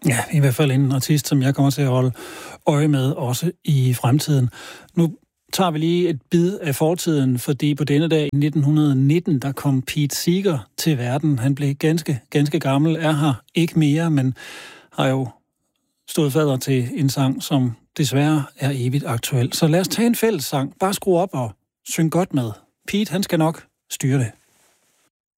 Ja, i hvert fald en artist, som jeg kommer til at holde øje med også i fremtiden. Nu tager vi lige et bid af fortiden, fordi på denne dag i 1919, der kom Pete Seeger til verden. Han blev ganske gammel, er her ikke mere, men har jo stået fader til en sang, som desværre er evigt aktuel. Så lad os tage en fællessang. Bare skru op og syng godt med. Pete, han skal nok styre det.